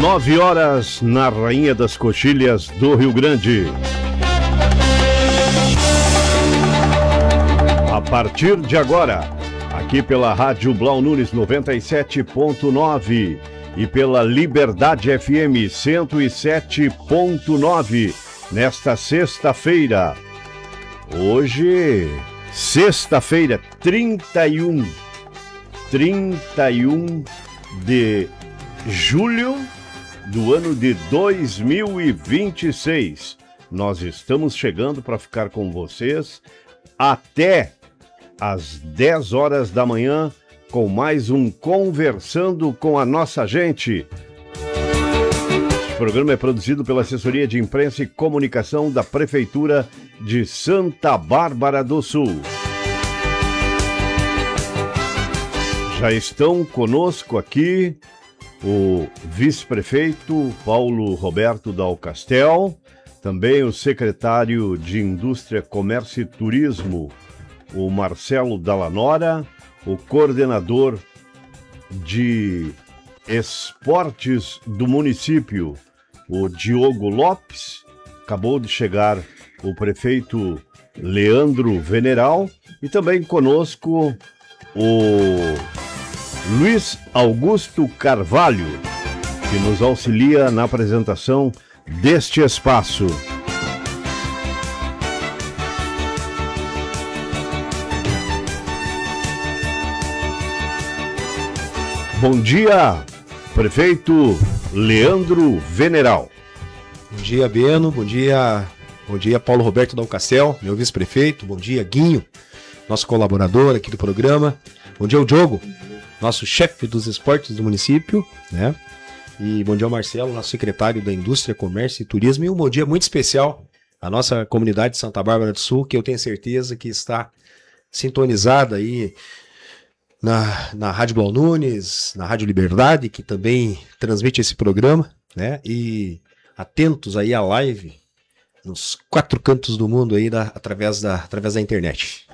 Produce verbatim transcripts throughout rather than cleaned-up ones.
Nove horas na Rainha das Coxilhas do Rio Grande. A partir de agora, aqui pela Rádio Blau Nunes noventa e sete ponto nove e pela Liberdade F M cento e sete ponto nove, nesta sexta-feira. Hoje, sexta-feira, trinta e um, trinta e um de julho do ano de dois mil e vinte e seis. Nós estamos chegando para ficar com vocês até às dez horas da manhã com mais um Conversando com a Nossa Gente. Este programa é produzido pela Assessoria de Imprensa e Comunicação da Prefeitura de Santa Bárbara do Sul. Já estão conosco aqui o vice-prefeito Paulo Roberto Dal Castel, também o secretário de Indústria, Comércio e Turismo, o Marcelo Dallanora, o coordenador de esportes do município, o Diogo Lopes, acabou de chegar o prefeito Leandro Veneral e também conosco o Luiz Augusto Carvalho, que nos auxilia na apresentação deste espaço. Bom dia, prefeito Leandro Veneral. Bom dia, Beno. Bom dia, bom dia, Paulo Roberto Dal Castel, meu vice-prefeito. Bom dia, Guinho, nosso colaborador aqui do programa. Bom dia, o Diogo, nosso chefe dos esportes do município, né? E bom dia ao Marcelo, nosso secretário da Indústria, Comércio e Turismo. E um bom dia muito especial à nossa comunidade de Santa Bárbara do Sul, que eu tenho certeza que está sintonizada aí na, na Rádio Blau Nunes, na Rádio Liberdade, que também transmite esse programa, né? E atentos aí à live nos quatro cantos do mundo aí da, através, da, através da internet.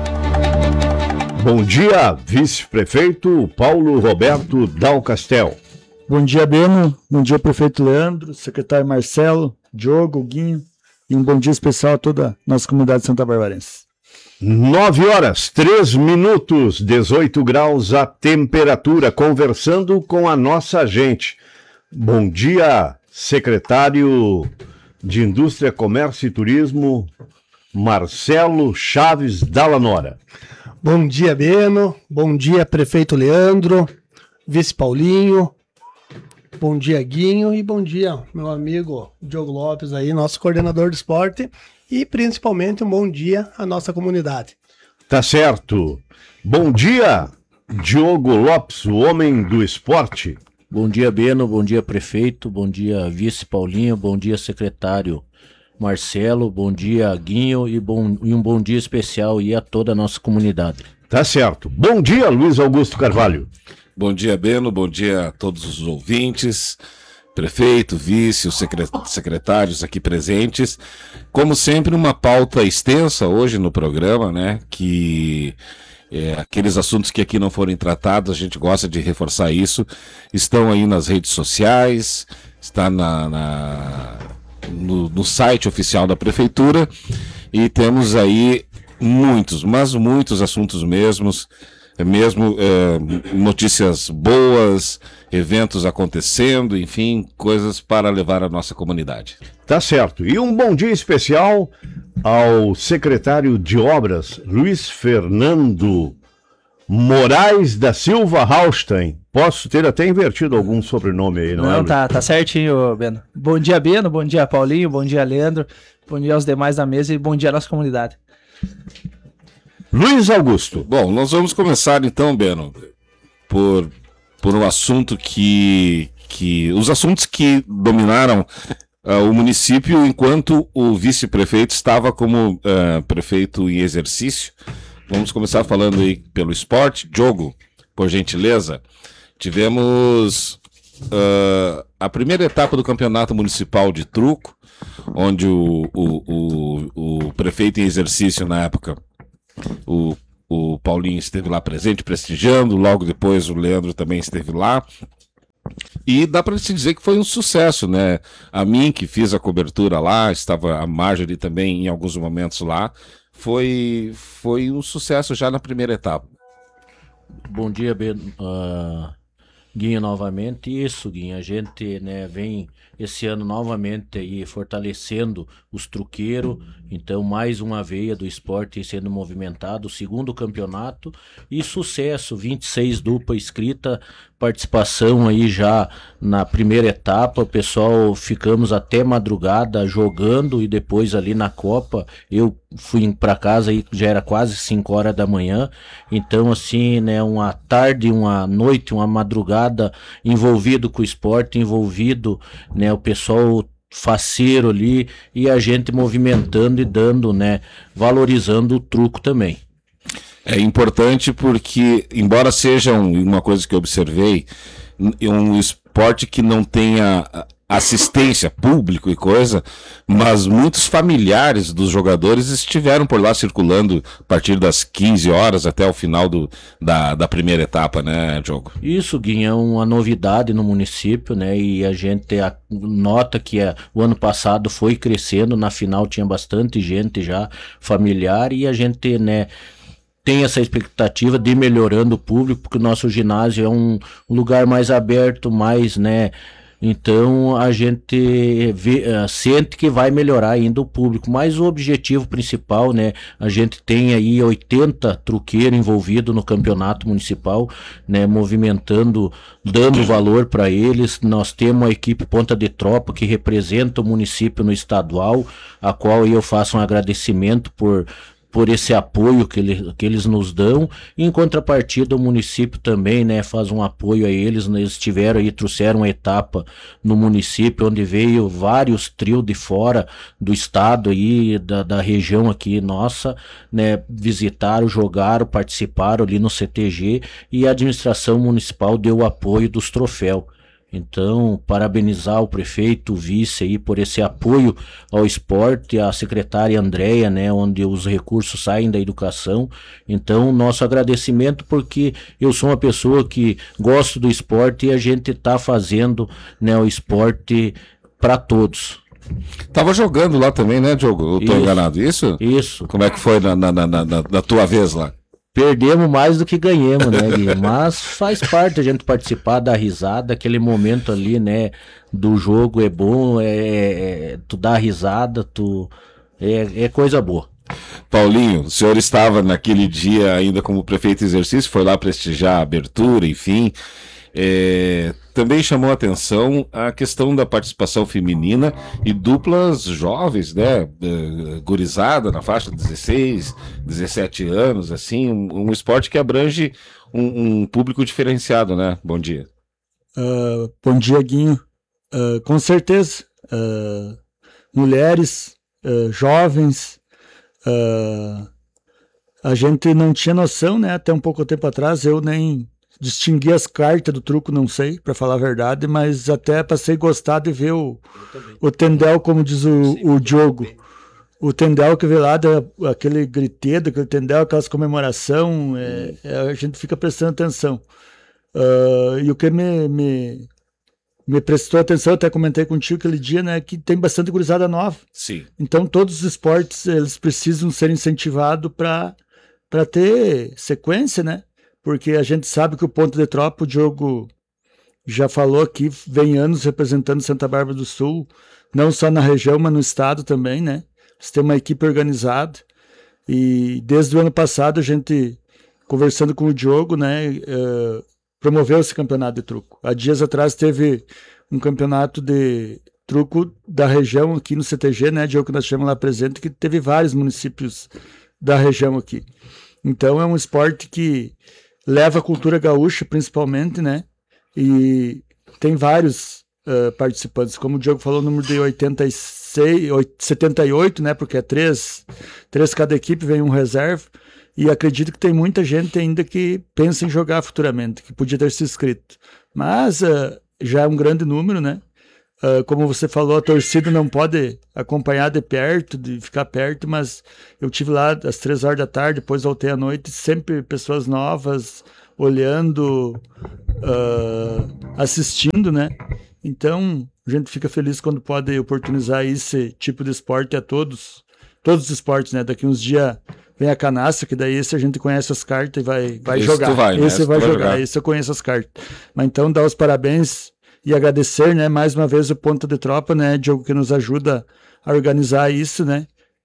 Bom dia, vice-prefeito Paulo Roberto Dal Castel. Bom dia, Beno. Bom dia, prefeito Leandro, secretário Marcelo, Diogo, Guinho. E um bom dia especial a toda a nossa comunidade santa barbarense. Nove horas, três minutos, dezoito graus a temperatura, conversando com a nossa gente. Bom dia, secretário de Indústria, Comércio e Turismo, Marcelo Chaves Dallanora. Bom dia, Beno. Bom dia, prefeito Leandro, vice Paulinho. Bom dia, Guinho. E bom dia, meu amigo Diogo Lopes aí, nosso coordenador do esporte. E principalmente um bom dia à nossa comunidade. Tá certo. Bom dia, Diogo Lopes, o homem do esporte. Bom dia, Beno. Bom dia, prefeito. Bom dia, vice Paulinho. Bom dia, secretário Marcelo. Bom dia, Guinho. E, bom, e um bom dia especial aí a toda a nossa comunidade. Tá certo. Bom dia, Luiz Augusto Carvalho. Bom dia, Beno. Bom dia a todos os ouvintes, prefeito, vice, os secretários aqui presentes. Como sempre, uma pauta extensa hoje no programa, né? Que é, aqueles assuntos que aqui não forem tratados, a gente gosta de reforçar isso. Estão aí nas redes sociais, está na, na, no, no site oficial da prefeitura e temos aí muitos, mas muitos assuntos mesmos. Mesmo é, notícias boas, eventos acontecendo, enfim, coisas para levar à nossa comunidade. Tá certo. E um bom dia especial ao secretário de Obras, Luiz Fernando Moraes da Silva Haustein. Posso ter até invertido algum sobrenome aí, não, não é? Não, tá, tá certinho, Beno. Bom dia, Beno, bom dia, Paulinho, bom dia, Leandro, bom dia aos demais da mesa e bom dia à nossa comunidade. Luiz Augusto. Bom, nós vamos começar então, Beno, por, por um assunto que, que... Os assuntos que dominaram uh, o município enquanto o vice-prefeito estava como uh, prefeito em exercício. Vamos começar falando aí pelo esporte. Diogo, por gentileza. Tivemos uh, a primeira etapa do Campeonato Municipal de Truco, onde o, o, o, o prefeito em exercício na época... O, o Paulinho esteve lá presente, prestigiando. Logo depois o Leandro também esteve lá. E dá para se dizer que foi um sucesso, né? A mim, que fiz a cobertura lá, estava a Marjorie também em alguns momentos lá, foi, foi um sucesso já na primeira etapa. Bom dia, Ben, uh, Guinho, novamente. Isso, Guinho, a gente, né, vem esse ano novamente aí fortalecendo os truqueiros, então mais uma veia do esporte sendo movimentado, segundo campeonato e sucesso, vinte e seis dupla inscrita, participação aí já na primeira etapa, o pessoal ficamos até madrugada jogando e depois ali na Copa, eu fui para casa aí, já era quase cinco horas da manhã, então assim, né, uma tarde, uma noite, uma madrugada envolvido com o esporte, envolvido, né, o pessoal faceiro ali e a gente movimentando e dando, né, valorizando o truco também. É importante porque, embora seja um, uma coisa que eu observei, um esporte que não tenha assistência, público e coisa, mas muitos familiares dos jogadores estiveram por lá circulando a partir das quinze horas até o final do, da, da primeira etapa, né, Diogo? Isso, Guinho, é uma novidade no município, né, e a gente a, nota que a, o ano passado foi crescendo, na final tinha bastante gente já familiar e a gente, né, tem essa expectativa de ir melhorando o público, porque o nosso ginásio é um lugar mais aberto, mais, né, então a gente vê, uh, sente que vai melhorar ainda o público, mas o objetivo principal, né, a gente tem aí oitenta truqueiros envolvidos no campeonato municipal, né, movimentando, dando valor para eles. Nós temos a equipe Ponta de Tropa que representa o município no estadual, a qual eu faço um agradecimento por por esse apoio que, ele, que eles nos dão. Em contrapartida, o município também, né, faz um apoio a eles. Eles tiveram aí, trouxeram uma etapa no município onde veio vários trios de fora do estado aí, da, da região aqui nossa, né, visitaram, jogaram, participaram ali no C T G e a administração municipal deu o apoio dos troféus. Então, parabenizar o prefeito, o vice aí por esse apoio ao esporte, a secretária Andréia, né, onde os recursos saem da educação. Então, nosso agradecimento, porque eu sou uma pessoa que gosto do esporte e a gente está fazendo, né, o esporte para todos. Tava jogando lá também, né, Diogo? Eu tô Isso. enganado, isso? Isso. Como é que foi na, na, na, na, na tua vez lá? Perdemos mais do que ganhamos, né, Guilherme? Mas faz parte a gente participar da risada, aquele momento ali, né, do jogo é bom, é, é tu dá risada, tu é, é coisa boa. Paulinho, o senhor estava naquele dia ainda como prefeito em exercício, foi lá prestigiar a abertura, enfim. É, também chamou a atenção a questão da participação feminina e duplas jovens, né, gurizada na faixa de dezesseis, dezessete anos, assim, um, um esporte que abrange um, um público diferenciado, né? Bom dia. Uh, bom dia, Guinho. Uh, com certeza, uh, mulheres, uh, jovens, uh, a gente não tinha noção, né, até um pouco tempo atrás, eu nem distingui as cartas do truco, não sei, para falar a verdade, mas até passei a gostar de ver o, o Tendel, como diz o, o Diogo. O Tendel que vê lá, da, aquele gritedo, aquele Tendel, aquelas comemoração, é, é, a gente fica prestando atenção. Uh, e o que me, me, me prestou atenção, eu até comentei contigo aquele dia, né, que tem bastante gurizada nova. Sim. Então todos os esportes, eles precisam ser incentivados para para ter sequência, né? Porque a gente sabe que o Ponta de Tropa, o Diogo já falou aqui, vem anos representando Santa Bárbara do Sul, não só na região, mas no estado também, né? Eles têm uma equipe organizada e desde o ano passado a gente, conversando com o Diogo, né, uh, promoveu esse campeonato de truco. Há dias atrás teve um campeonato de truco da região aqui no C T G, né, Diogo, que nós tivemos lá presente, que teve vários municípios da região aqui. Então é um esporte que leva a cultura gaúcha, principalmente, né? E tem vários uh, participantes. Como o Diogo falou, o número de oitenta e seis, setenta e oito, né? Porque é três, três cada equipe, vem um reserva. E acredito que tem muita gente ainda que pensa em jogar futuramente, que podia ter se inscrito. Mas uh, já é um grande número, né? Uh, como você falou, a torcida não pode acompanhar de perto, de ficar perto, mas eu tive lá às três horas da tarde, depois voltei à noite, sempre pessoas novas, olhando, uh, assistindo, né? Então, a gente fica feliz quando pode oportunizar esse tipo de esporte a todos, todos os esportes, né? Daqui uns dias vem a canastra, que daí esse a gente conhece as cartas e vai, vai Esse jogar. tu vai, né? Esse Esse vai tu vai jogar, jogar. esse eu conheço as cartas. Mas então, dar os parabéns e agradecer, né? Mais uma vez o Ponta de Tropa, né? Diogo, que nos ajuda a organizar isso, né?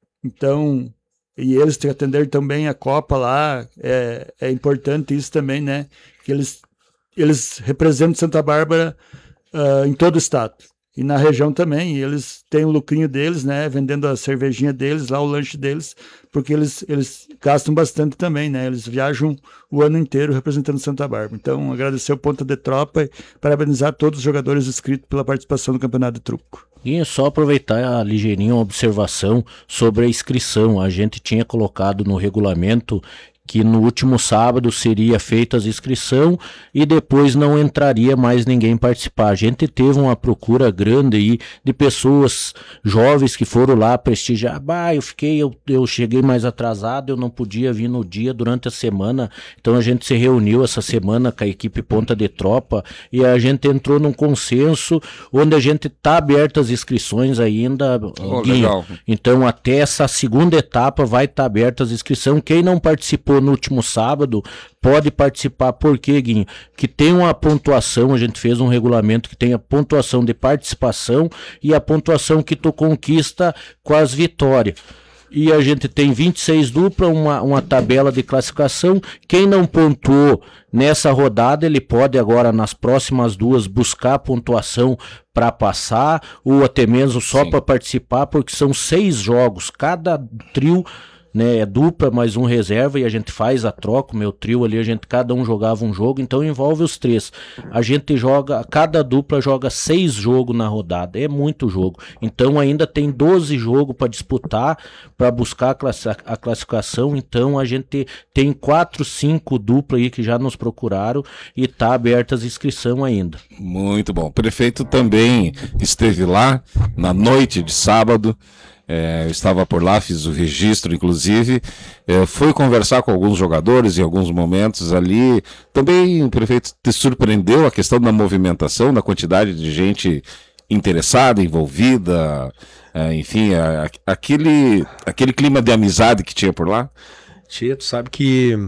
Então, e eles te atender também a Copa lá, é, é importante isso também, né? Que eles, eles representam Santa Bárbara uh, em todo o estado. E na região também, e eles têm o lucrinho deles, né? Vendendo a cervejinha deles, lá o lanche deles, porque eles, eles gastam bastante também, né? Eles viajam o ano inteiro representando Santa Bárbara. Então, agradecer o Ponta de Tropa e parabenizar todos os jogadores inscritos pela participação no Campeonato de Truco. E é só aproveitar a ligeirinha observação sobre a inscrição. A gente tinha colocado no regulamento que no último sábado seria feita a inscrição e depois não entraria mais ninguém participar. A gente teve uma procura grande aí de pessoas jovens que foram lá prestigiar. Bah, eu fiquei, eu, eu cheguei mais atrasado, eu não podia vir no dia durante a semana. Então a gente se reuniu essa semana com a equipe Ponta de Tropa e a gente entrou num consenso onde a gente tá aberto as inscrições ainda. Oh, Guinho. legal. Então até essa segunda etapa vai estar tá aberta as inscrições. Quem não participou no último sábado pode participar. Por quê, Guinho? Que tem uma pontuação, a gente fez um regulamento que tem a pontuação de participação e a pontuação que tu conquista com as vitórias. E a gente tem vinte e seis dupla, uma, uma tabela de classificação. Quem não pontuou nessa rodada, ele pode agora nas próximas duas buscar pontuação para passar, ou até mesmo só para participar, porque são seis jogos, cada trio, né, é dupla mais um reserva e a gente faz a troca. O meu trio ali, a gente cada um jogava um jogo, então envolve os três. A gente joga, cada dupla joga seis jogos na rodada, é muito jogo. Então ainda tem doze jogos para disputar, para buscar a, classi a classificação. Então a gente tem quatro, cinco duplas aí que já nos procuraram e tá aberta as inscrições ainda. Muito bom. O prefeito também esteve lá na noite de sábado. É, eu estava por lá, fiz o registro, inclusive, é, fui conversar com alguns jogadores em alguns momentos ali. Também o prefeito te surpreendeu a questão da movimentação, da quantidade de gente interessada, envolvida, é, enfim, a, a, aquele, aquele clima de amizade que tinha por lá. Tia, tu sabe que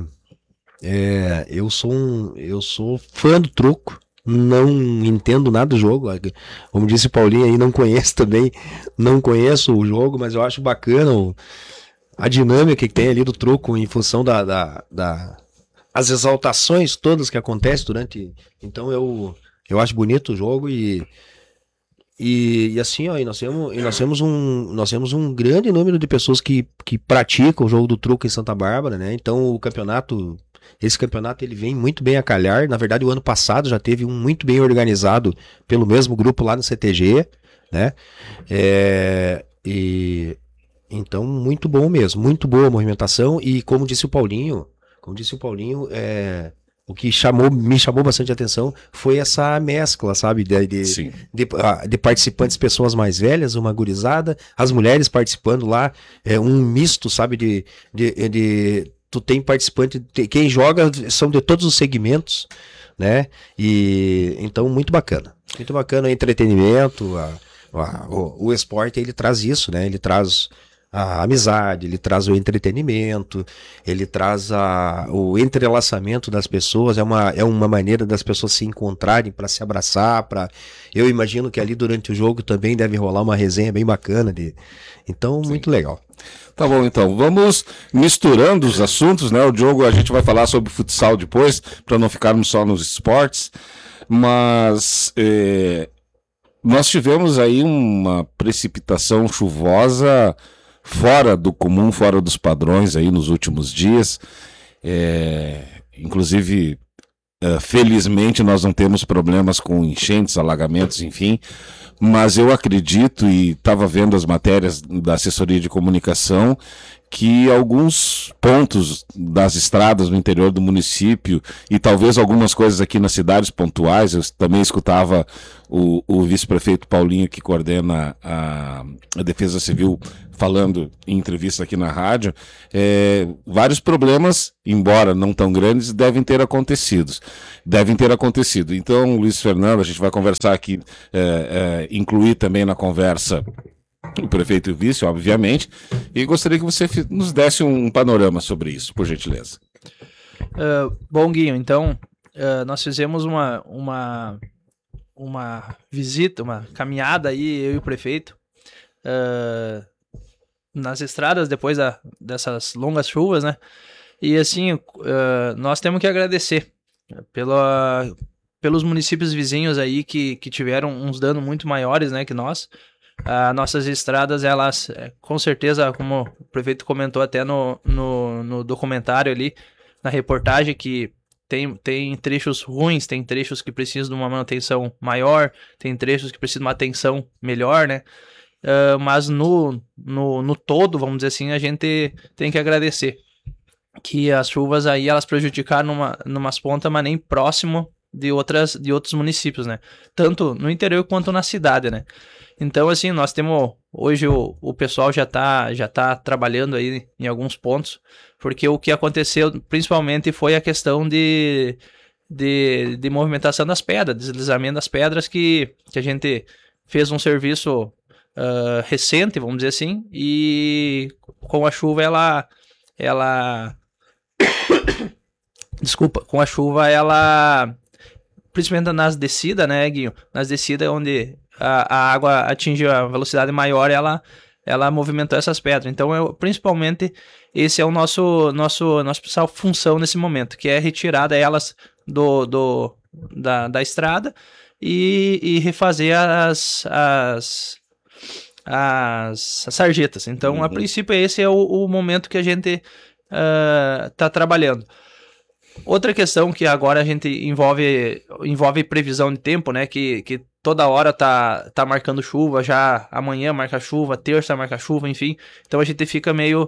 é, eu sou um, eu sou fã do truco. Não entendo nada do jogo, como disse o Paulinho aí, não conheço também, não conheço o jogo, mas eu acho bacana o, a dinâmica que tem ali do truco em função da, da, da as exaltações todas que acontecem durante, então eu, eu acho bonito o jogo e, e, e assim, ó, e nós temos, e nós temos um, nós temos um grande número de pessoas que, que praticam o jogo do truco em Santa Bárbara, né? Então o campeonato Esse campeonato ele vem muito bem a calhar. Na verdade, o ano passado já teve um muito bem organizado pelo mesmo grupo lá no C T G, né? É, e então muito bom mesmo, muito boa a movimentação e como disse o Paulinho, como disse o Paulinho, é, o que chamou, me chamou bastante atenção foi essa mescla, sabe, de, de, de, de participantes, pessoas mais velhas, uma gurizada, as mulheres participando lá, é um misto, sabe, de, de, de tu tem participante, quem joga são de todos os segmentos, né? E então muito bacana, muito bacana o entretenimento, a, a, o, o esporte ele traz isso, né? Ele traz a amizade, ele traz o entretenimento, ele traz a, o entrelaçamento das pessoas, é uma, é uma maneira das pessoas se encontrarem para se abraçar, para eu imagino que ali durante o jogo também deve rolar uma resenha bem bacana de, então Sim. muito legal. Tá bom, então, vamos misturando os assuntos, né? O Diogo, a gente vai falar sobre futsal depois, para não ficarmos só nos esportes, mas é, nós tivemos aí uma precipitação chuvosa fora do comum, fora dos padrões aí nos últimos dias, é, inclusive, é, felizmente nós não temos problemas com enchentes, alagamentos, enfim, mas eu acredito, e estava vendo as matérias da assessoria de comunicação, que alguns pontos das estradas no interior do município e talvez algumas coisas aqui nas cidades pontuais, eu também escutava o, o vice-prefeito Paulinho, que coordena a, a Defesa Civil, falando em entrevista aqui na rádio, é, vários problemas, embora não tão grandes, devem ter acontecido. Devem ter acontecido. Então, Luiz Fernando, a gente vai conversar aqui, é, é, incluir também na conversa o prefeito e o vice, obviamente, e gostaria que você nos desse um panorama sobre isso, por gentileza. Uh, bom, Guinho, então, uh, nós fizemos uma, uma, uma visita, uma caminhada aí, eu e o prefeito, uh, nas estradas depois da, dessas longas chuvas, né? E assim, uh, nós temos que agradecer pela, pelos municípios vizinhos aí que, que tiveram uns danos muito maiores, né, que nós. As nossas estradas, elas, com certeza, como o prefeito comentou até no, no, no documentário ali, na reportagem, que tem, tem trechos ruins, tem trechos que precisam de uma manutenção maior, tem trechos que precisam de uma atenção melhor, né? Uh, mas no, no, no todo, vamos dizer assim, a gente tem que agradecer que as chuvas aí, elas prejudicaram numa, numas pontas, mas nem próximo de, outras, de outros municípios, né? Tanto no interior quanto na cidade, né? Então, assim, nós temos... Hoje o, o pessoal já está já tá trabalhando aí em alguns pontos, porque o que aconteceu principalmente foi a questão de, de, de movimentação das pedras, deslizamento das pedras, que, que a gente fez um serviço uh, recente, vamos dizer assim, e com a chuva ela... ela... Desculpa, com a chuva ela... Principalmente nas descidas, né, Guinho? Nas descidas onde... A, a água atinge a velocidade maior, ela, ela movimentou essas pedras. Então, eu, principalmente, esse é o nosso, nosso, nossa principal função nesse momento, que é retirada elas do, do, da, da estrada e, e refazer as, as, as, as sarjetas. Então, uhum. a princípio, esse é o, o momento que a gente está uh, trabalhando. Outra questão que agora a gente envolve, envolve previsão de tempo, né, que, que toda hora tá, tá marcando chuva, já amanhã marca chuva, terça marca chuva, enfim. Então a gente fica meio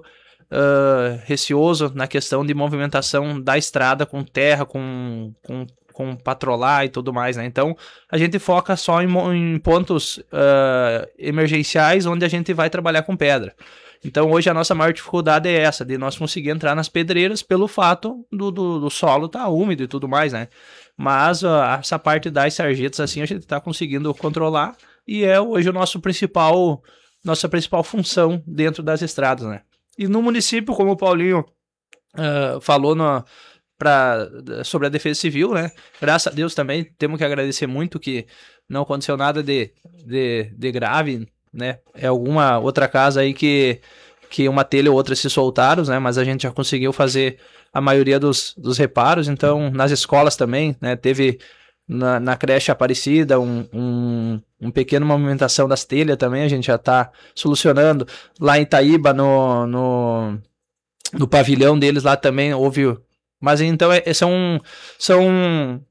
uh, receoso na questão de movimentação da estrada com terra, com, com, com patrolar e tudo mais, né. Então a gente foca só em, em pontos uh, emergenciais onde a gente vai trabalhar com pedra. Então hoje a nossa maior dificuldade é essa, de nós conseguir entrar nas pedreiras pelo fato do, do, do solo estar tá úmido e tudo mais, né? Mas uh, essa parte das sarjetas, assim, a gente está conseguindo controlar e é hoje o nosso principal, nossa principal função dentro das estradas, né? E no município, como o Paulinho uh, falou no, pra, sobre a Defesa Civil, né? Graças a Deus também temos que agradecer muito que não aconteceu nada de, de, de grave, né? É alguma outra casa aí que, que uma telha ou outra se soltaram, né? Mas a gente já conseguiu fazer a maioria dos, dos reparos. Então, nas escolas também, né? Teve na, na creche Aparecida um, um, um pequena movimentação das telhas também, a gente já está solucionando. Lá em Itaíba, no, no, no pavilhão deles lá também houve... Mas então, é, são... são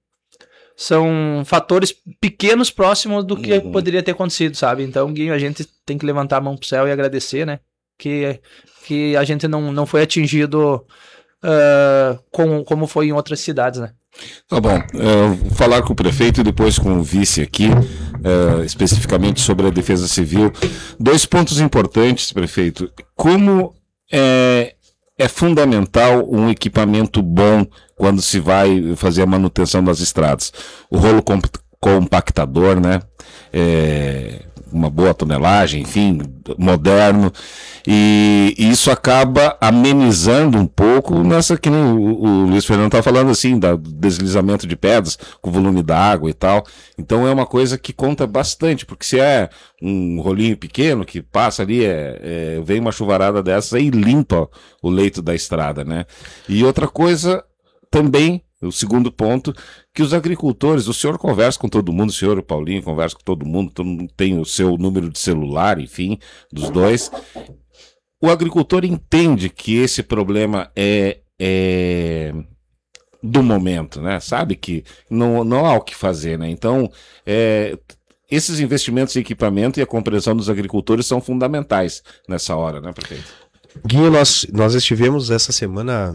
São fatores pequenos próximos do que uhum. poderia ter acontecido, sabe? Então, Guinho, a gente tem que levantar a mão pro céu e agradecer, né? Que, que a gente não, não foi atingido uh, com, como foi em outras cidades, né? Tá bom. Uh, vou falar com o prefeito e depois com o vice aqui, uh, especificamente sobre a Defesa Civil. Dois pontos importantes, prefeito. Como é, é fundamental um equipamento bom quando se vai fazer a manutenção das estradas. O rolo comp compactador, né? É, uma boa tonelagem, enfim, moderno. E, e isso acaba amenizando um pouco nessa que nem o, o Luiz Fernando está falando assim, do deslizamento de pedras, com o volume da água e tal. Então é uma coisa que conta bastante, porque se é um rolinho pequeno que passa ali, é, é, vem uma chuvarada dessa e limpa o leito da estrada, né? E outra coisa... Também, o segundo ponto, que os agricultores, o senhor conversa com todo mundo, o senhor e o Paulinho conversa com todo mundo, todo mundo tem o seu número de celular, enfim, dos dois. O agricultor entende que esse problema é, é do momento, né? Sabe que não, não há o que fazer, né? Então, é, esses investimentos em equipamento e a compreensão dos agricultores são fundamentais nessa hora, né, prefeito? Guinho, nós, nós estivemos essa semana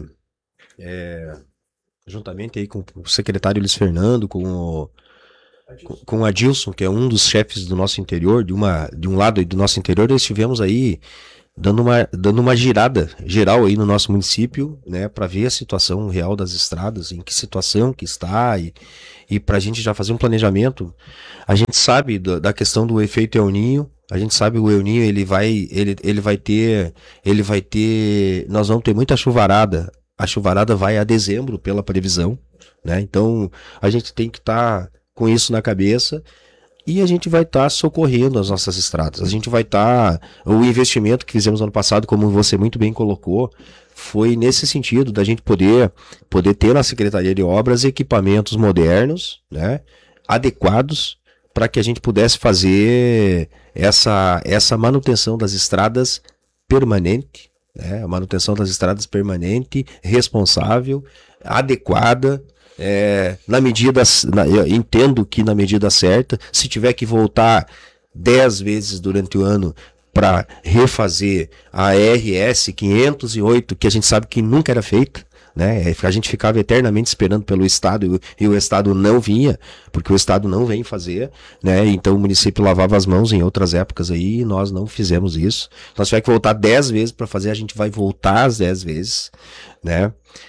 é, juntamente aí com o secretário Luiz Fernando, com o, com, com o Adilson, que é um dos chefes do nosso interior, de, uma, de um lado aí do nosso interior, nós estivemos aí dando uma, dando uma girada geral aí no nosso município, né, para ver a situação real das estradas, em que situação que está, e, e para a gente já fazer um planejamento. A gente sabe da, da questão do efeito El Ninho. A gente sabe o El Ninho, ele vai, ele, ele vai ter, ele vai ter, nós vamos ter muita chuvarada. A chuvarada vai a dezembro pela previsão, né? Então a gente tem que estar tá com isso na cabeça e a gente vai estar tá socorrendo as nossas estradas. A gente vai estar, tá, o investimento que fizemos ano passado, como você muito bem colocou, foi nesse sentido da gente poder, poder ter na Secretaria de Obras equipamentos modernos, né? Adequados, para que a gente pudesse fazer essa, essa manutenção das estradas permanente, né? A manutenção das estradas permanente, responsável, adequada, é, na medida, na, eu entendo que na medida certa, se tiver que voltar dez vezes durante o ano para refazer a R S quinhentos e oito, que a gente sabe que nunca era feita, né? A gente ficava eternamente esperando pelo Estado e, e o Estado não vinha, porque o Estado não vem fazer, né? Então o município lavava as mãos em outras épocas aí e nós não fizemos isso. Nós tivemos que voltar dez vezes para fazer, a gente vai voltar as dez vezes, né?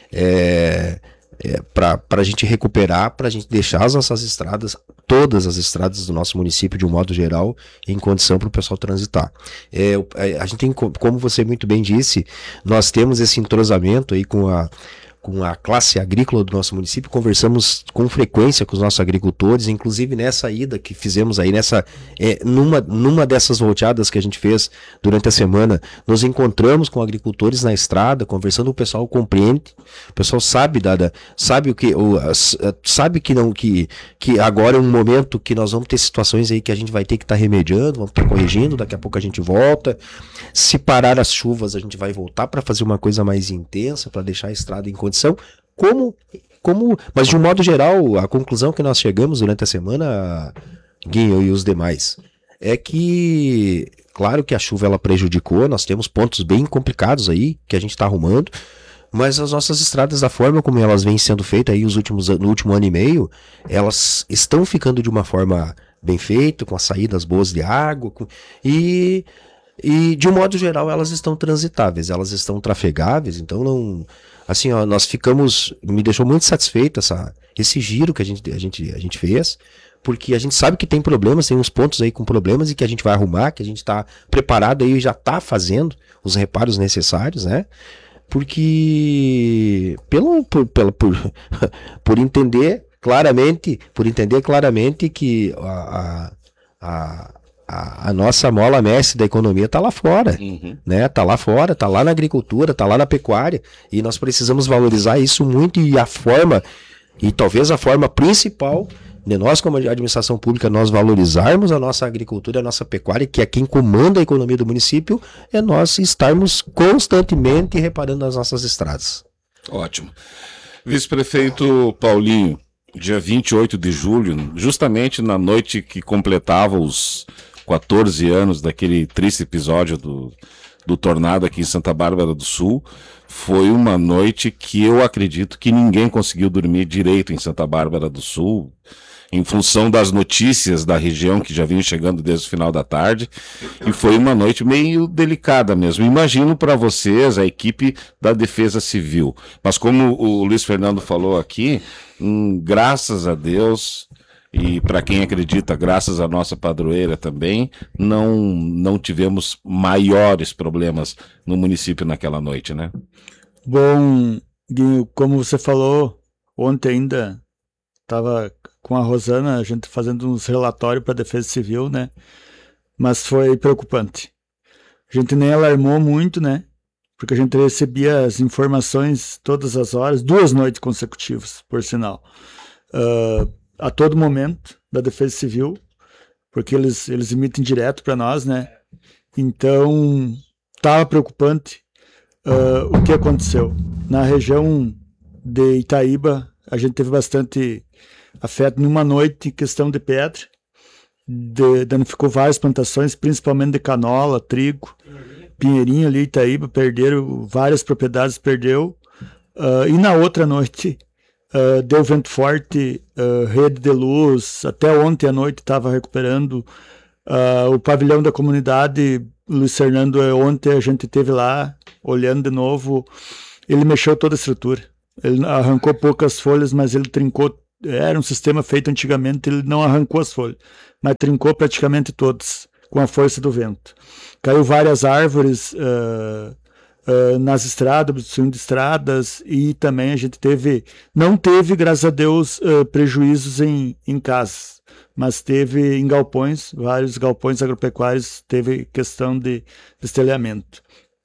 É, é, para a gente recuperar, para a gente deixar as nossas estradas, todas as estradas do nosso município, de um modo geral, em condição para o pessoal transitar. É, a gente tem, como você muito bem disse, nós temos esse entrosamento aí com a, com a classe agrícola do nosso município, conversamos com frequência com os nossos agricultores, inclusive nessa ida que fizemos aí, nessa, é, numa, numa dessas volteadas que a gente fez durante a semana, nos encontramos com agricultores na estrada, conversando, o pessoal compreende, o pessoal sabe, da, sabe o que, o, sabe que não, que, que agora é um momento que nós vamos ter situações aí que a gente vai ter que estar tá remediando, vamos estar tá corrigindo, daqui a pouco a gente volta, se parar as chuvas a gente vai voltar para fazer uma coisa mais intensa, para deixar a estrada em condição. Como, como, mas de um modo geral, a conclusão que nós chegamos durante a semana, Guinho e os demais, é que, claro que a chuva ela prejudicou, nós temos pontos bem complicados aí, que a gente está arrumando, mas as nossas estradas, da forma como elas vêm sendo feitas aí os últimos, no último ano e meio, elas estão ficando de uma forma bem feita, com as saídas boas de água, com, e... E, de um modo geral, elas estão transitáveis, elas estão trafegáveis, então não... Assim, ó, nós ficamos... Me deixou muito satisfeito essa, esse giro que a gente, a, gente, a gente fez, porque a gente sabe que tem problemas, tem uns pontos aí com problemas e que a gente vai arrumar, que a gente está preparado aí e já está fazendo os reparos necessários, né? Porque... Pelo, por, pela, por, por entender claramente, por entender claramente que a... a, a A, a nossa mola mestre da economia está lá fora, uhum. né? Tá lá fora, tá lá na agricultura, tá lá na pecuária, e nós precisamos valorizar isso muito, e a forma, e talvez a forma principal de nós como administração pública, nós valorizarmos a nossa agricultura, a nossa pecuária, que é quem comanda a economia do município, é nós estarmos constantemente reparando as nossas estradas. Ótimo. Vice-prefeito Paulinho, dia vinte e oito de julho, justamente na noite que completava os quatorze anos daquele triste episódio do, do tornado aqui em Santa Bárbara do Sul, foi uma noite que eu acredito que ninguém conseguiu dormir direito em Santa Bárbara do Sul, em função das notícias da região que já vinham chegando desde o final da tarde, e foi uma noite meio delicada mesmo. Imagino para vocês, a equipe da Defesa Civil, mas como o Luiz Fernando falou aqui, hum, graças a Deus, e para quem acredita, graças à nossa padroeira também, não, não tivemos maiores problemas no município naquela noite, né? Bom, Guinho, como você falou, ontem ainda estava com a Rosana, a gente fazendo uns relatórios para a Defesa Civil, né? Mas foi preocupante. A gente nem alarmou muito, né? Porque a gente recebia as informações todas as horas, duas noites consecutivas, por sinal. Uh, a todo momento, da Defesa Civil, porque eles, eles emitem direto para nós, né? Então, estava preocupante uh, o que aconteceu. Na região de Itaíba, a gente teve bastante afeto numa noite, questão de pedra, de, danificou várias plantações, principalmente de canola, trigo, Pinheirinho ali, Itaíba, perderam várias propriedades, perdeu. Uh, e na outra noite uh, deu vento forte, uh, rede de luz, até ontem à noite estava recuperando. Uh, o pavilhão da comunidade, Luiz Fernando, ontem a gente esteve lá, olhando de novo, ele mexeu toda a estrutura. Ele arrancou poucas folhas, mas ele trincou. Era um sistema feito antigamente, ele não arrancou as folhas, mas trincou praticamente todas, com a força do vento. Caiu várias árvores uh, uh, nas estradas, obstruindo estradas, e também a gente teve, não teve, graças a Deus, uh, prejuízos em, em casas, mas teve em galpões, vários galpões agropecuários, teve questão de destelhamento.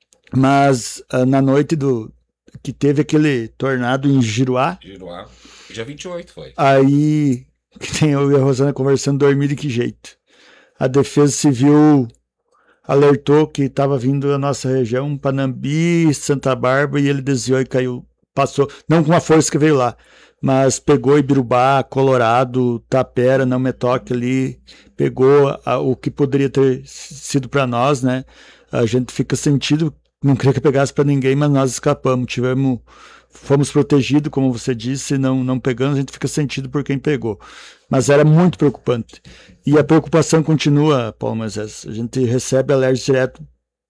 Mas uh, na noite do que teve aquele tornado em Giruá, Giruá, dia vinte e oito foi. Aí, que tem eu e a Rosana conversando, dormir de que jeito? A Defesa Civil alertou que estava vindo a nossa região, Panambi, Santa Bárbara, e ele desviou e caiu, passou, não com a força que veio lá, mas pegou Ibirubá, Colorado, Tapera, Não Me Toque ali, pegou a, o que poderia ter sido para nós, né? A gente fica sentido, não queria que pegasse para ninguém, mas nós escapamos, tivemos, fomos protegidos, como você disse, não, não pegamos, a gente fica sentido por quem pegou. Mas era muito preocupante. E a preocupação continua, Paulo Moisés. A gente recebe alertas direto.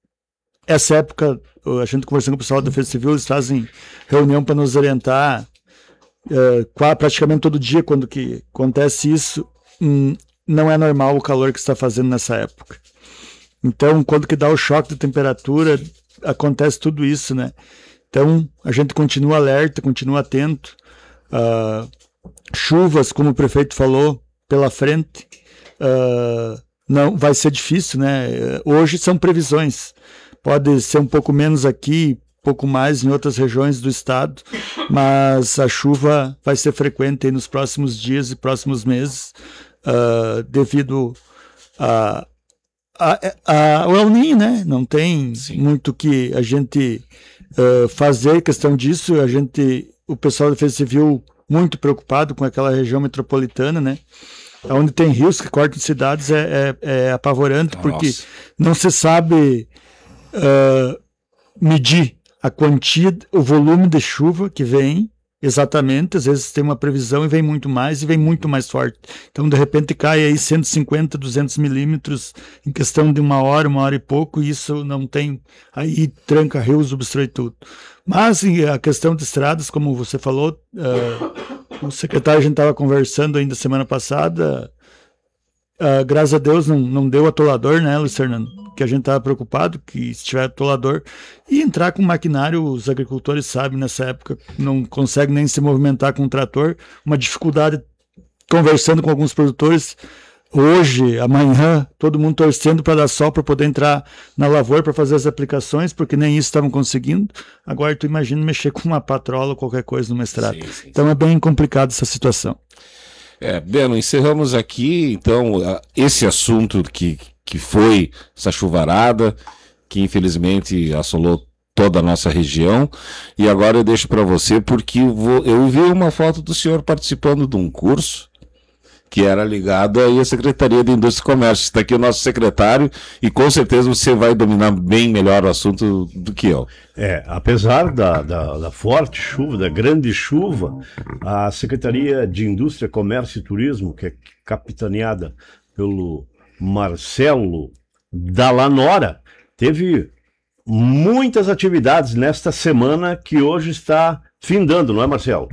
Essa época, a gente conversando com o pessoal da Defesa Civil, eles fazem reunião para nos orientar uh, praticamente todo dia quando que acontece isso. Hum, não é normal o calor que está fazendo nessa época. Então, quando que dá o choque de temperatura, acontece tudo isso, né? Então, a gente continua alerta, continua atento. Uh, chuvas, como o prefeito falou, pela frente, uh, não vai ser difícil, né? Hoje são previsões. Pode ser um pouco menos aqui, pouco mais em outras regiões do estado, mas a chuva vai ser frequente aí nos próximos dias e próximos meses, uh, devido a A, a, o El Niño, né? Não tem Sim. muito que a gente uh, fazer questão disso. A gente, o pessoal da Defesa Civil muito preocupado com aquela região metropolitana, né? Onde tem rios que cortam cidades é, é, é apavorante, Nossa. porque não se sabe uh, medir a quantia, o volume de chuva que vem. Exatamente, às vezes tem uma previsão e vem muito mais, e vem muito mais forte. Então, de repente, cai aí cento e cinquenta, duzentos milímetros em questão de uma hora, uma hora e pouco, e isso não tem, aí tranca rios, obstrói tudo. Mas a questão de estradas, como você falou, uh, o secretário, a gente estava conversando ainda semana passada, uh, graças a Deus não, não deu atolador, né, Luiz Fernando? Que a gente estava preocupado, que se tiver atolador, e entrar com maquinário, os agricultores sabem, nessa época não conseguem nem se movimentar com o trator, uma dificuldade, conversando com alguns produtores, hoje, amanhã, todo mundo torcendo para dar sol, para poder entrar na lavoura, para fazer as aplicações, porque nem isso estavam conseguindo. Agora tu imagina mexer com uma patrola ou qualquer coisa numa estrada. Sim, sim, então sim. É bem complicado essa situação. É, Beno, encerramos aqui, então, esse assunto que que foi essa chuvarada, que infelizmente assolou toda a nossa região, e agora eu deixo para você, porque eu, vou, eu vi uma foto do senhor participando de um curso, que era ligado aí à Secretaria de Indústria e Comércio. Está aqui o nosso secretário, e com certeza você vai dominar bem melhor o assunto do que eu. É, apesar da, da, da forte chuva, da grande chuva, a Secretaria de Indústria, Comércio e Turismo, que é capitaneada pelo Marcelo Dallanora, teve muitas atividades nesta semana que hoje está findando, não é, Marcelo?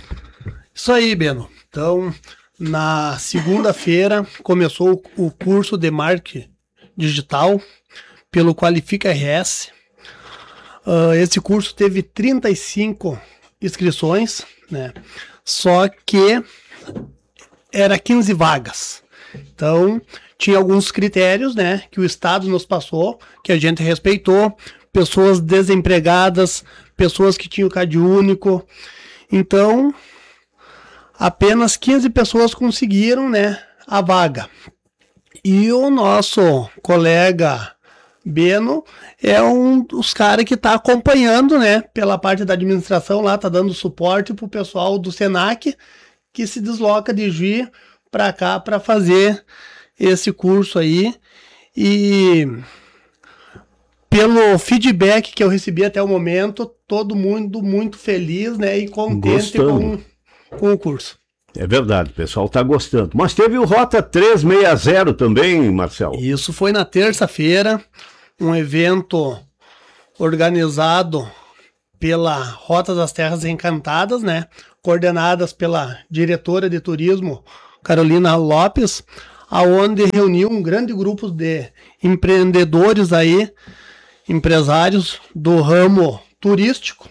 Isso aí, Beno. Então, na segunda-feira começou o curso de marketing digital pelo Qualifica R S. Uh, esse curso teve trinta e cinco inscrições, né? Só que era quinze vagas. Então, tinha alguns critérios, né, que o Estado nos passou, que a gente respeitou, pessoas desempregadas, pessoas que tinham C A D único. Então, apenas quinze pessoas conseguiram, né, a vaga. E o nosso colega Beno é um dos caras que está acompanhando, né, pela parte da administração lá, está dando suporte para o pessoal do Senac, que se desloca de Juí para cá para fazer esse curso aí. E pelo feedback que eu recebi até o momento, todo mundo muito feliz, né, e contente com, com o curso. É verdade, o pessoal está gostando. Mas teve o Rota trezentos e sessenta também, Marcelo. Isso foi na terça-feira, um evento organizado pela Rota das Terras Encantadas, né, coordenadas pela diretora de turismo Carolina Lopes, aonde reuniu um grande grupo de empreendedores aí, empresários do ramo turístico,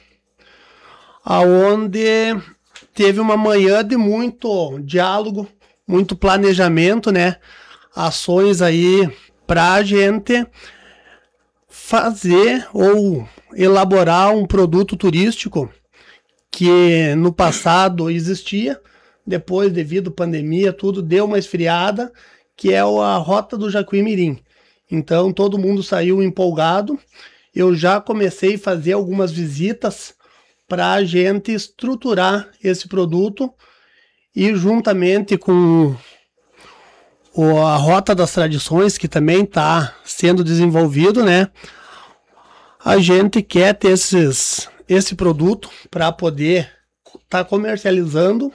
aonde teve uma manhã de muito diálogo, muito planejamento, né? Ações aí para a gente fazer ou elaborar um produto turístico que no passado existia, depois, devido à pandemia, tudo deu uma esfriada, que é a Rota do Jacuí-Mirim. Então, todo mundo saiu empolgado. Eu já comecei a fazer algumas visitas para a gente estruturar esse produto e, juntamente com o, a Rota das Tradições, que também está sendo desenvolvido, né? A gente quer ter esses, esse produto para poder estar tá comercializando.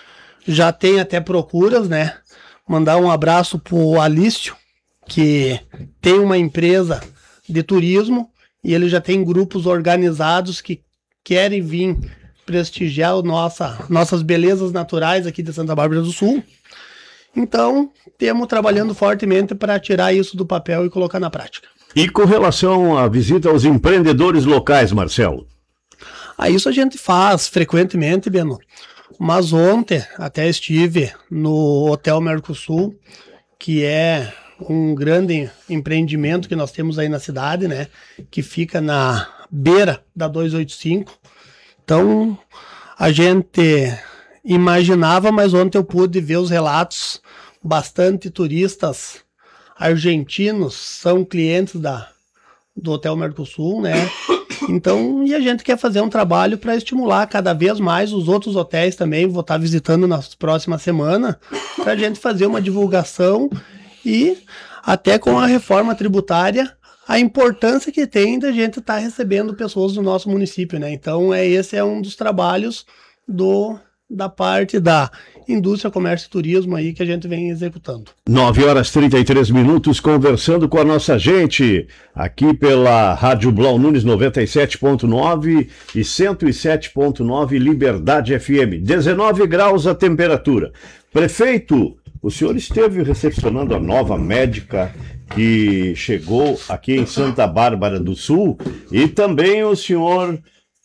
Já tem até procuras, né? Mandar um abraço pro Alício, que tem uma empresa de turismo e ele já tem grupos organizados que querem vir prestigiar o nossa, nossas belezas naturais aqui de Santa Bárbara do Sul. Então, temos trabalhando fortemente para tirar isso do papel e colocar na prática. E com relação à visita aos empreendedores locais, Marcelo? Ah, isso a gente faz frequentemente, Beno. Mas ontem até estive no Hotel Mercosul, que é um grande empreendimento que nós temos aí na cidade, né? Que fica na beira da duzentos e oitenta e cinco. Então, a gente imaginava, mas ontem eu pude ver os relatos. Bastante turistas argentinos são clientes da, do Hotel Mercosul, né? Então, e a gente quer fazer um trabalho para estimular cada vez mais os outros hotéis também. Vou estar visitando nas próximas semanas para a gente fazer uma divulgação e até com a reforma tributária, a importância que tem da gente estar recebendo pessoas do nosso município, né? Então, é, esse é um dos trabalhos do, da parte da indústria, comércio e turismo aí que a gente vem executando. nove horas e trinta e três minutos, conversando com a nossa gente, aqui pela Rádio Blau Nunes noventa e sete ponto nove e cento e sete ponto nove Liberdade F M. dezenove graus a temperatura. Prefeito, o senhor esteve recepcionando a nova médica que chegou aqui em Santa Bárbara do Sul e também o senhor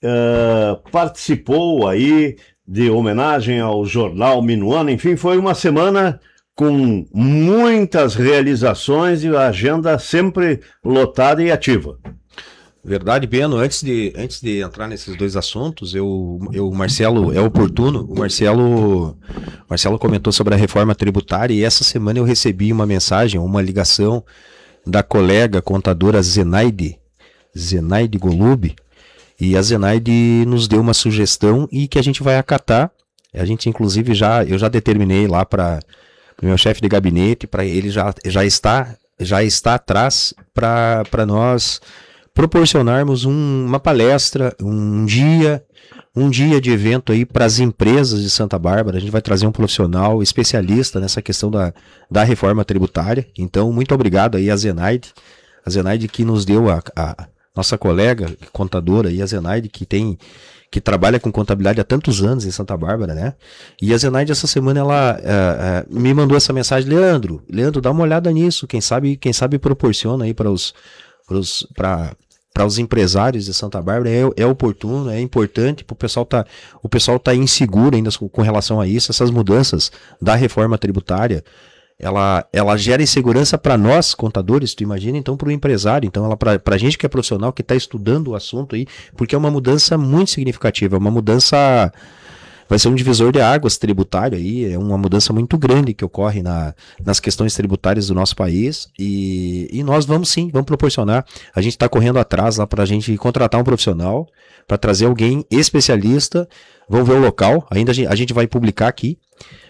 uh, participou aí de homenagem ao jornal Minuano. Enfim, foi uma semana com muitas realizações e a agenda sempre lotada e ativa. Verdade, Beno. Antes de, antes de entrar nesses dois assuntos, eu, eu, o Marcelo, é oportuno, o Marcelo, Marcelo comentou sobre a reforma tributária e essa semana eu recebi uma mensagem, uma ligação da colega contadora Zenaide, Zenaide Golub, e a Zenaide nos deu uma sugestão e que a gente vai acatar. A gente, inclusive, já eu já determinei lá para o meu chefe de gabinete, para ele já, já, está, já está atrás para nós proporcionarmos um, uma palestra, um dia, um dia de evento aí para as empresas de Santa Bárbara. A gente vai trazer um profissional especialista nessa questão da, da reforma tributária. Então, muito obrigado aí a Zenaide, a Zenaide que nos deu a, a nossa colega contadora e a Zenaide, que tem, que trabalha com contabilidade há tantos anos em Santa Bárbara, né? E a Zenaide, essa semana, ela uh, uh, me mandou essa mensagem: Leandro, Leandro, dá uma olhada nisso, quem sabe, quem sabe proporciona aí para os, para para os empresários de Santa Bárbara, é, é oportuno, é importante, o pessoal tá, o pessoal tá inseguro ainda com, com relação a isso. Essas mudanças da reforma tributária, ela, ela gera insegurança para nós, contadores, tu imagina, então para o empresário, então ela para a gente que é profissional, que está estudando o assunto aí, porque é uma mudança muito significativa, é uma mudança, vai ser um divisor de águas tributário aí, é uma mudança muito grande que ocorre na, nas questões tributárias do nosso país, e, e nós vamos sim, vamos proporcionar, a gente está correndo atrás lá para a gente contratar um profissional, para trazer alguém especialista, vamos ver o local, ainda a gente, a gente vai publicar aqui,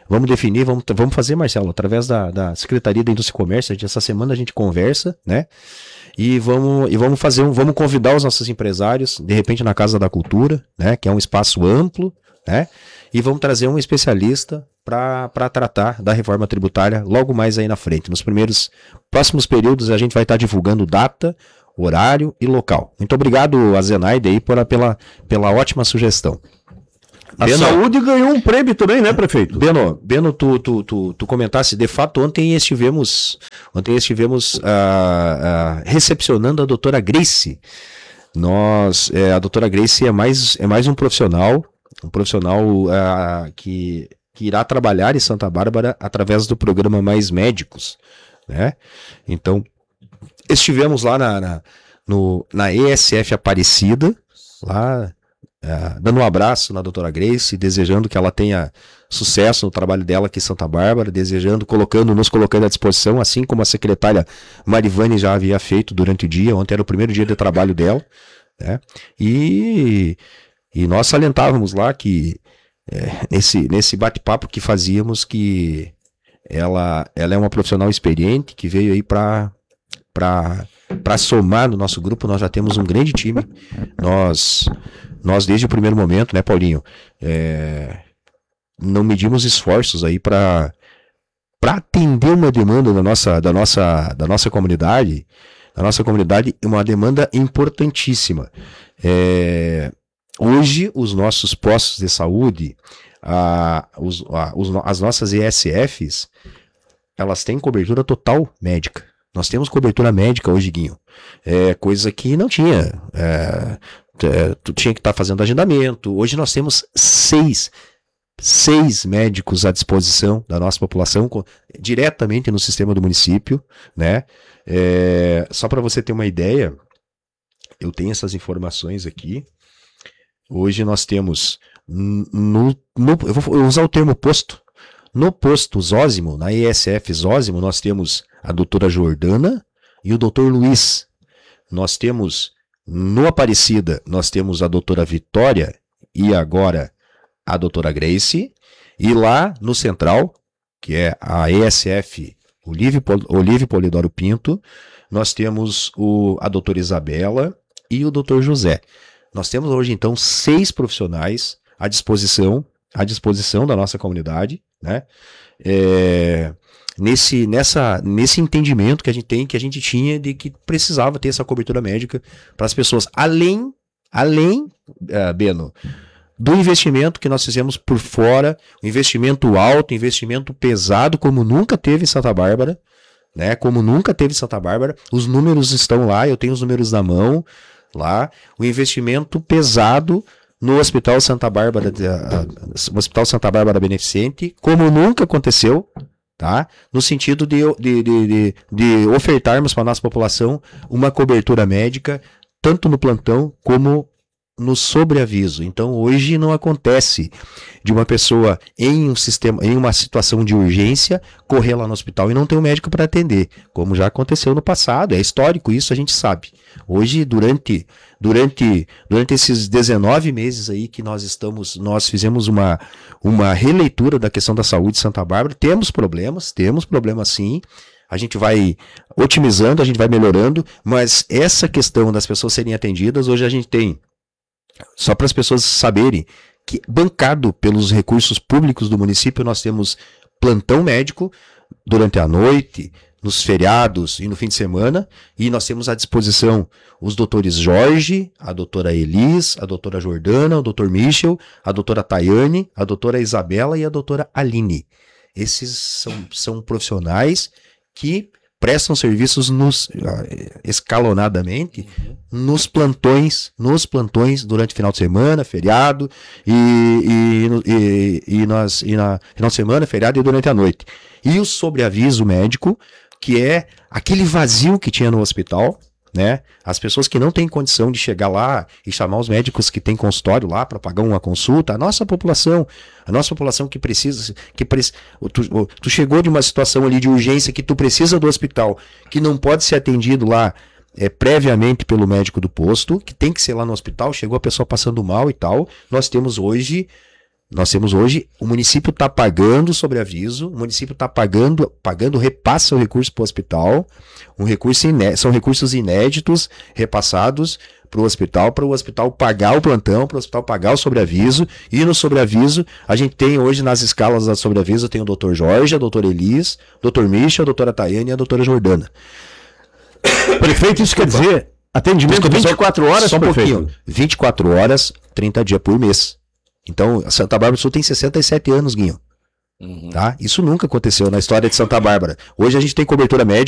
vamos definir, vamos, vamos fazer, Marcelo, através da, da Secretaria da Indústria e Comércio. Essa semana a gente conversa, né? E vamos, e vamos fazer um, vamos convidar os nossos empresários, de repente na Casa da Cultura, né? Que é um espaço amplo, né? E vamos trazer um especialista para tratar da reforma tributária logo mais aí na frente. Nos primeiros próximos períodos a gente vai estar divulgando data, horário e local. Muito obrigado a Zenaide aí por, pela, pela ótima sugestão. A Beno, saúde ganhou um prêmio também, né, prefeito? Beno, Beno tu, tu, tu, tu comentasse, de fato, ontem estivemos, ontem estivemos ah, ah, recepcionando a doutora Grace. Nós, é, a doutora Grace é mais, é mais um profissional, um profissional ah, que, que irá trabalhar em Santa Bárbara através do programa Mais Médicos, né? Então, estivemos lá na, na, no, na E S F Aparecida, lá... Uh, dando um abraço na doutora Grace, desejando que ela tenha sucesso no trabalho dela aqui em Santa Bárbara, desejando, colocando, nos colocando à disposição, assim como a secretária Marivane já havia feito durante o dia. Ontem era o primeiro dia de trabalho dela, né? E, e nós salientávamos lá que é, nesse, nesse bate-papo que fazíamos, que ela, ela é uma profissional experiente que veio aí para para somar no nosso grupo. Nós já temos um grande time. Nós Nós, desde o primeiro momento, né, Paulinho, é, não medimos esforços aí para para atender uma demanda da nossa, da nossa, da nossa comunidade, da nossa comunidade, uma demanda importantíssima. É, hoje, os nossos postos de saúde, a, os, a, os, as nossas E S Fs, elas têm cobertura total médica. Nós temos cobertura médica hoje, Guinho. É coisa que não tinha. É, é, tu tinha que estar tá fazendo agendamento. Hoje nós temos seis, seis médicos à disposição da nossa população, com, diretamente no sistema do município, né? É, só para você ter uma ideia, eu tenho essas informações aqui. Hoje nós temos, no, no, eu vou usar o termo posto, no posto Zósimo, na E S F Zósimo, nós temos a doutora Jordana e o doutor Luiz. Nós temos, no Aparecida, nós temos a doutora Vitória e agora a doutora Grace. E lá no Central, que é a E S F Olive, Olive Polidoro Pinto, nós temos o, a doutora Isabela e o doutor José. Nós temos hoje, então, seis profissionais à disposição, à disposição da nossa comunidade, né? É, nesse, nessa, nesse entendimento que a gente tem, que a gente tinha de que precisava ter essa cobertura médica para as pessoas, além, além, uh, Beno, do investimento que nós fizemos por fora, um investimento alto, investimento pesado, como nunca teve em Santa Bárbara, né? Como nunca teve em Santa Bárbara. Os números estão lá, eu tenho os números na mão lá, o investimento pesado no Hospital Santa Bárbara, no Hospital Santa Bárbara Beneficente, como nunca aconteceu, tá? No sentido de, de, de, de, de ofertarmos para a nossa população uma cobertura médica, tanto no plantão como no sobreaviso. Então, hoje não acontece de uma pessoa em um sistema, em uma situação de urgência, correr lá no hospital e não ter um médico para atender, como já aconteceu no passado. É histórico isso, a gente sabe. Hoje, durante, durante, durante esses dezenove meses aí que nós estamos, nós fizemos uma, uma releitura da questão da saúde de Santa Bárbara. Temos problemas, temos problemas sim. A gente vai otimizando, a gente vai melhorando, mas essa questão das pessoas serem atendidas, hoje a gente tem, só para as pessoas saberem, que bancado pelos recursos públicos do município, nós temos plantão médico durante a noite, nos feriados e no fim de semana, e nós temos à disposição os doutores Jorge, a doutora Elis, a doutora Jordana, o doutor Michel, a doutora Tayane, a doutora Isabela e a doutora Aline. Esses são, são profissionais que prestam serviços nos, escalonadamente nos plantões, nos plantões durante final de semana, feriado e, e, e, e, nas, e na final de semana, feriado e durante a noite. E o sobreaviso médico, que é aquele vazio que tinha no hospital, né? As pessoas que não têm condição de chegar lá e chamar os médicos que têm consultório lá para pagar uma consulta, a nossa população, a nossa população que precisa, que pre... tu, tu chegou de uma situação ali de urgência que tu precisa do hospital, que não pode ser atendido lá é, previamente pelo médico do posto, que tem que ser lá no hospital, chegou a pessoa passando mal e tal. Nós temos hoje Nós temos hoje, o município está pagando sobreaviso, o município está pagando, pagando repassa o recurso para o hospital, um recurso iné- são recursos inéditos repassados para o hospital, para o hospital pagar o plantão, para o hospital pagar o sobreaviso, e no sobreaviso, a gente tem hoje nas escalas da sobreaviso, tem o doutor Jorge, a doutora Elis, doutor Misha, a doutora Tayane e a doutora Jordana. Prefeito, isso quer dizer atendimento vinte e quatro horas, Só um prefeito? pouquinho, vinte e quatro horas, trinta dias por mês. Então, a Santa Bárbara do Sul tem sessenta e sete anos, Guinho. Uhum. Tá? Isso nunca aconteceu na história de Santa Bárbara. Hoje a gente tem cobertura médica